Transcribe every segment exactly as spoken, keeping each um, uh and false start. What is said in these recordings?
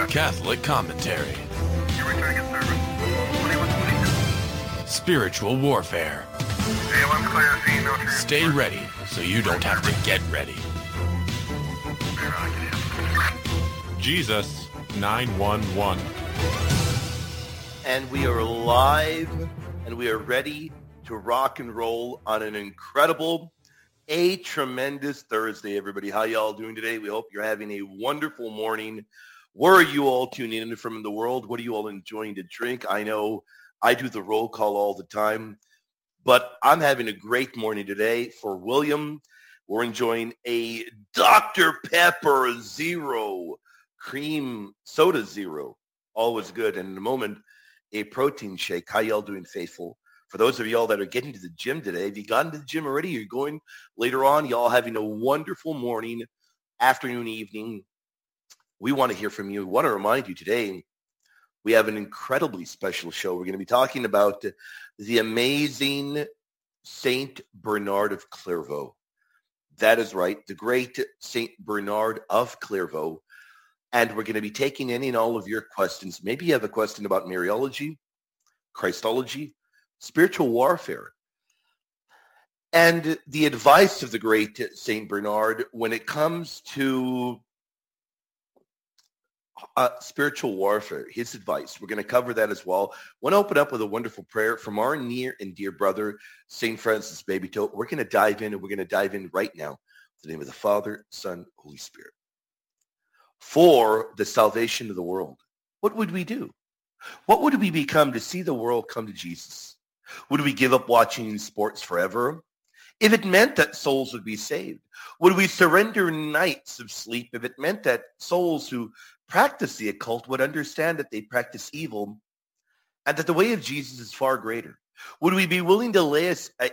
Catholic commentary. You're returning at service. twenty-one twenty-two. Spiritual warfare. A O M clear, see no transfer. Stay ready so you don't have to get ready. Jesus nine one one. And we are live, and we are ready to rock and roll on an incredible, a tremendous Thursday, everybody. How y'all doing today? We hope you're having a wonderful morning. Where are you all tuning in from in the world? What are you all enjoying to drink? I know I do the roll call all the time, but I'm having a great morning today. For William, we're enjoying a Doctor Pepper Zero Cream Soda Zero. Always good. And in a moment, a protein shake. How y'all doing, faithful? For those of y'all that are getting to the gym today, have you gotten to the gym already? You're going later on. Y'all having a wonderful morning, afternoon, evening. We want to hear from you. We want to remind you today, we have an incredibly special show. We're going to be talking about the amazing Saint Bernard of Clairvaux. That is right, the great Saint Bernard of Clairvaux. And we're going to be taking any and all of your questions. Maybe you have a question about Mariology, Christology, spiritual warfare, and the advice of the great Saint Bernard when it comes to uh, spiritual warfare, his advice. We're going to cover that as well. I want to open up with a wonderful prayer from our near and dear brother, Saint Francis Babytoe. We're going to dive in, and we're going to dive in right now. In the name of the Father, Son, Holy Spirit. For the salvation of the world, what would we do? What would we become to see the world come to Jesus? Would we give up watching sports forever if it meant that souls would be saved? Would we surrender nights of sleep if it meant that souls who practice the occult would understand that they practice evil and that the way of Jesus is far greater? Would we be willing to lay aside,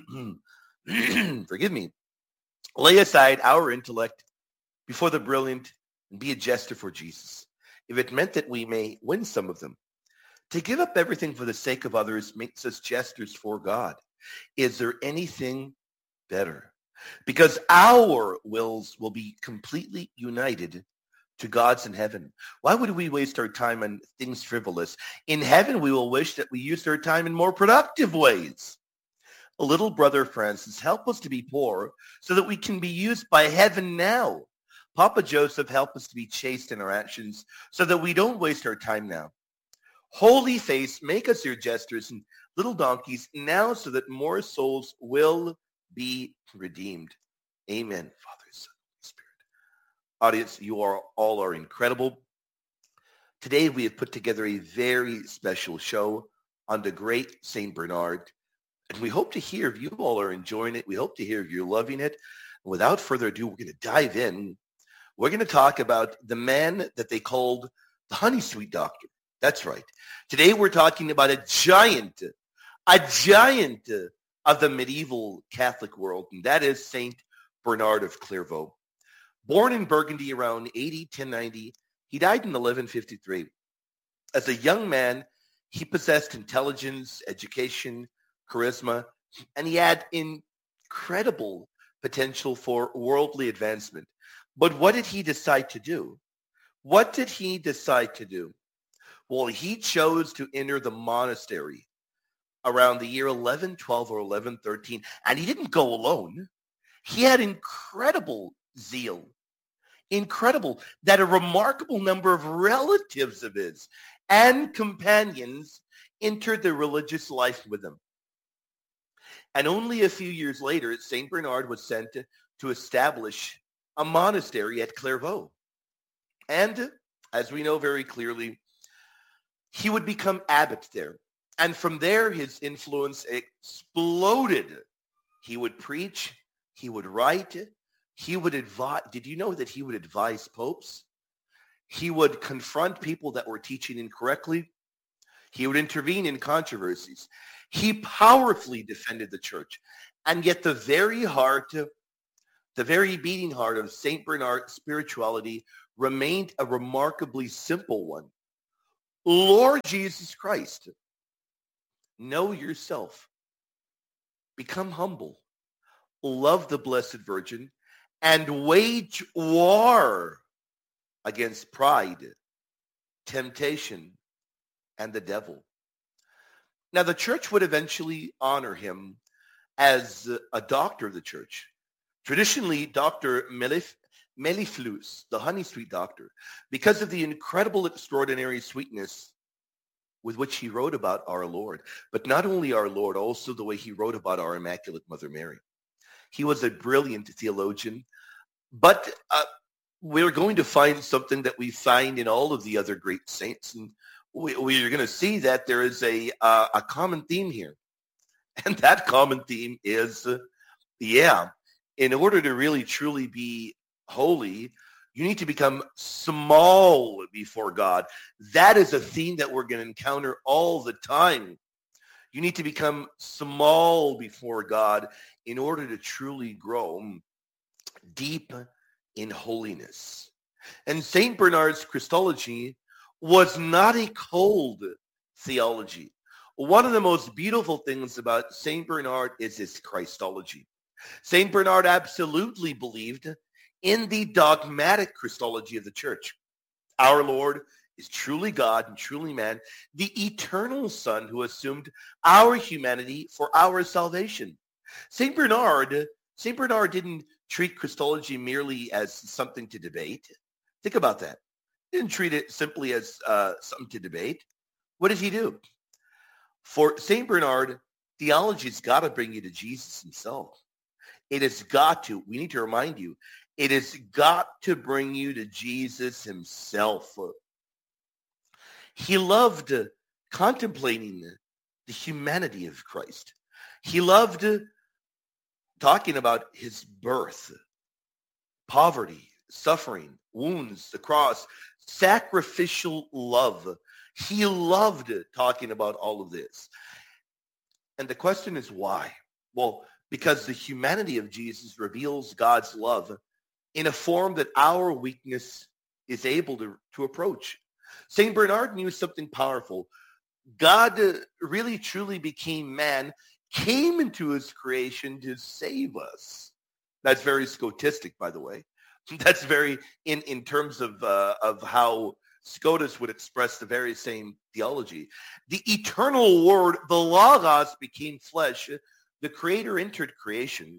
forgive me, lay aside our intellect before the brilliant and be a jester for Jesus if it meant that we may win some of them? To give up everything for the sake of others makes us jesters for God. Is there anything better? Because our wills will be completely united to God's in heaven. Why would we waste our time on things frivolous? In heaven, we will wish that we used our time in more productive ways. A little brother Francis, help us to be poor so that we can be used by heaven now. Papa Joseph, help us to be chaste in our actions so that we don't waste our time now. Holy Face, make us your jesters and little donkeys now so that more souls will be redeemed. Amen. Father, Son, Holy Spirit. Audience, you are all are incredible. Today we have put together a very special show on the great Saint Bernard, and we hope to hear if you all are enjoying it. We hope to hear if you're loving it. Without further ado, we're going to dive in. We're going to talk about the man that they called the honey sweet doctor. That's right. Today we're talking about a giant, a giant of the medieval Catholic world, and that is Saint Bernard of Clairvaux. Born in Burgundy around A D ten ninety, he died in eleven fifty-three. As a young man, he possessed intelligence, education, charisma, and he had incredible potential for worldly advancement. But what did he decide to do? What did he decide to do? Well, he chose to enter the monastery around the year eleven twelve or eleven thirteen, and he didn't go alone. He had incredible zeal, incredible, that a remarkable number of relatives of his and companions entered the religious life with him. And only a few years later, Saint Bernard was sent to, to establish a monastery at Clairvaux. And as we know very clearly, he would become abbot there. And from there, his influence exploded. He would preach, he would write, he would advise. Did you know that he would advise popes? He would confront people that were teaching incorrectly. He would intervene in controversies. He powerfully defended the church. And yet the very heart, the very beating heart of Saint Bernard's spirituality remained a remarkably simple one. Lord Jesus Christ, know yourself, become humble, love the Blessed Virgin, and wage war against pride temptation, and the devil. Now, the church would eventually honor him as a doctor of the church. Traditionally, Doctor Melif- Meliflus, the honey sweet doctor, because of the incredible, extraordinary sweetness with which he wrote about our Lord. But not only our Lord, also the way he wrote about our Immaculate Mother Mary. He was a brilliant theologian, but uh, we're going to find something that we find in all of the other great saints. And we, we're going to see that there is a, uh, a common theme here. And that common theme is, uh, yeah, in order to really truly be holy, you need to become small before God. That is a theme that we're going to encounter all the time. You need to become small before God in order to truly grow deep in holiness. And Saint Bernard's Christology was not a cold theology. One of the most beautiful things about Saint Bernard is his Christology. Saint Bernard absolutely believed in the dogmatic Christology of the church. Our Lord is truly God and truly man, the eternal Son who assumed our humanity for our salvation. Saint Bernard, Saint Bernard didn't treat Christology merely as something to debate. Think about that. He didn't treat it simply as uh, something to debate. What did he do? For Saint Bernard, theology's got to bring you to Jesus himself. It has got to. We need to remind you, it has got to bring you to Jesus himself. He loved contemplating the humanity of Christ. He loved talking about his birth, poverty, suffering, wounds, the cross, sacrificial love. He loved talking about all of this. And the question is why? Well, because the humanity of Jesus reveals God's love in a form that our weakness is able to, to approach. Saint Bernard knew something powerful. God really truly became man, came into his creation to save us. That's very Scotistic, by the way. That's very in, in terms of uh, of how Scotus would express the very same theology. The eternal word, the Logos, became flesh. The Creator entered creation.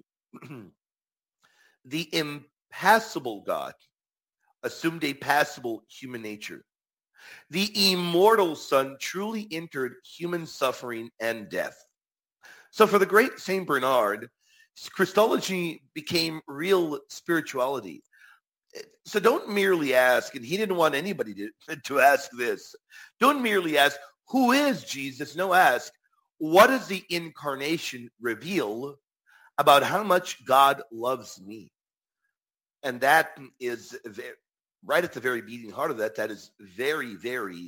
The impassible God assumed a passible human nature. The immortal Son truly entered human suffering and death. So for the great Saint Bernard, Christology became real spirituality. So don't merely ask, and he didn't want anybody to, to ask this. Don't merely ask, who is Jesus? No, ask, what does the incarnation reveal about how much God loves me? And that is very, right at the very beating heart of that, that is very, very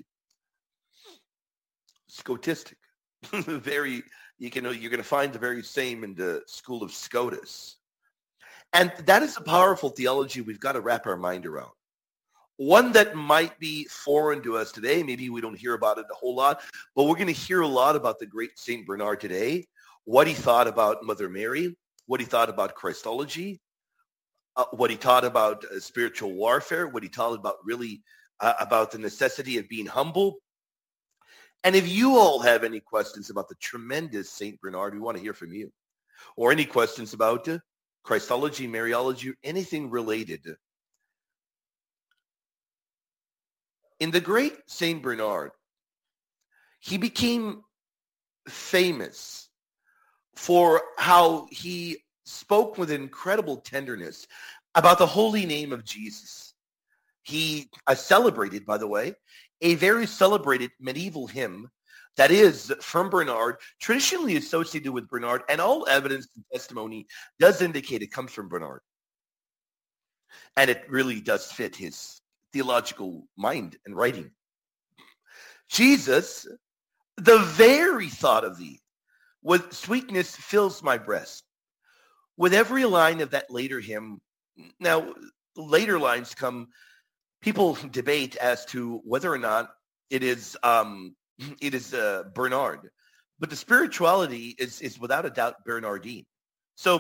Scotistic. very, you can, you're going to find the very same in the school of Scotus. And that is a powerful theology we've got to wrap our mind around. One that might be foreign to us today. Maybe we don't hear about it a whole lot, but we're going to hear a lot about the great Saint Bernard today, what he thought about Mother Mary, what he thought about Christology, uh, what he taught about uh, spiritual warfare, what he taught about really uh, about the necessity of being humble. And if you all have any questions about the tremendous Saint Bernard, we want to hear from you. Or any questions about uh, Christology, Mariology, anything related. In the great Saint Bernard, he became famous for how he spoke with incredible tenderness about the holy name of Jesus. He uh, celebrated, by the way, a very celebrated medieval hymn that is from Bernard, traditionally associated with Bernard, and all evidence and testimony does indicate it comes from Bernard. And it really does fit his theological mind and writing. Jesus, the very thought of thee, with sweetness fills my breast. With every line of that later hymn, now later lines come, people debate as to whether or not it is um, it is uh, Bernard, but the spirituality is is without a doubt Bernardine. So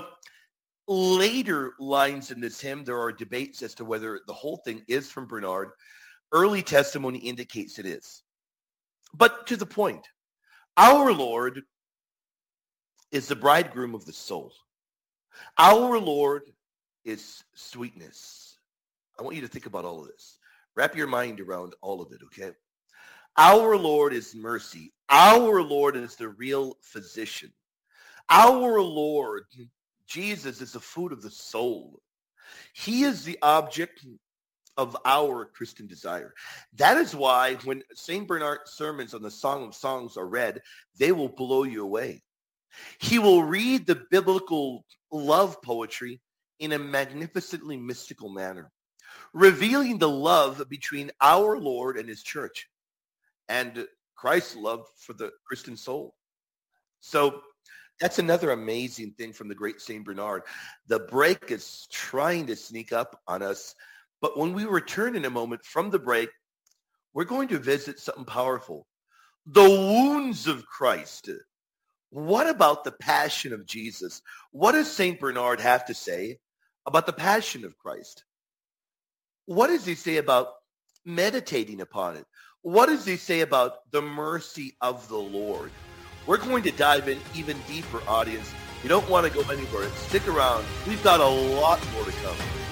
later lines in this hymn, there are debates as to whether the whole thing is from Bernard, Early testimony indicates it is. But to the point, our Lord is the bridegroom of the soul. Our Lord is sweetness. I want you to think about all of this. Wrap your mind around all of it, okay? Our Lord is mercy. Our Lord is the real physician. Our Lord, Jesus, is the food of the soul. He is the object of our Christian desire. That is why when Saint Bernard sermons on the Song of Songs are read, they will blow you away. He will read the biblical love poetry in a magnificently mystical manner, revealing the love between our Lord and his church and Christ's love for the Christian soul. So that's another amazing thing from the great Saint Bernard. The break is trying to sneak up on us, but when we return in a moment from the break, we're going to visit something powerful. The wounds of Christ. What about the passion of Jesus? What does Saint Bernard have to say about the passion of Christ? What does he say about meditating upon it? What does he say about the mercy of the Lord? We're going to dive in even deeper, audience. You don't want to go anywhere. Stick around. We've got a lot more to come.